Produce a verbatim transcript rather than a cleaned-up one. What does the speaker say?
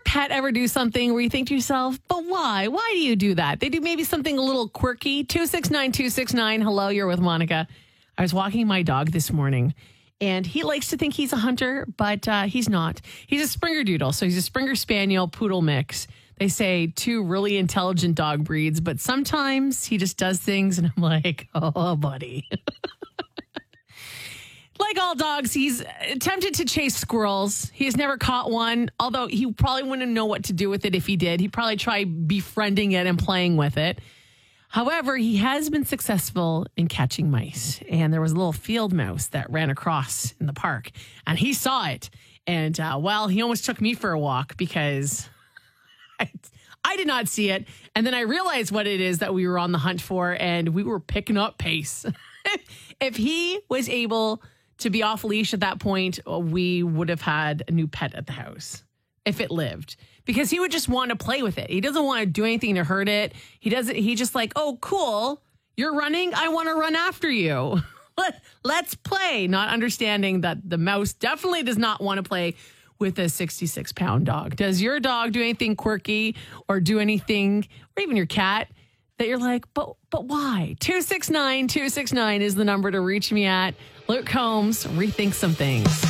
pet ever do something where you think to yourself, but why? Why do you do that? They do maybe something a little quirky. two six nine two six nine. Hello, you're with Monica. I was walking my dog this morning, and he likes to think he's a hunter, but uh, he's not. He's a Springer Doodle. So he's a Springer Spaniel Poodle mix. They say two really intelligent dog breeds, but sometimes he just does things, and I'm like, oh, buddy. Like all dogs, he's attempted to chase squirrels. He has never caught one, although he probably wouldn't know what to do with it if he did. He'd probably try befriending it and playing with it. However, he has been successful in catching mice. And there was a little field mouse that ran across in the park, and he saw it. And, uh, well, he almost took me for a walk because I, I did not see it. And then I realized what it is that we were on the hunt for, and we were picking up pace. If he was able to be off leash at that point, we would have had a new pet at the house if it lived, because he would just want to play with it. He doesn't want to do anything to hurt it. He doesn't. He just like, oh, cool. You're running. I want to run after you. Let, let's play. Not understanding that the mouse definitely does not want to play with a sixty-six pound dog. Does your dog do anything quirky or do anything, or even your cat, that you're like, but but why? two six nine two six nine is the number to reach me at. Luke Combs, Rethink Some Things.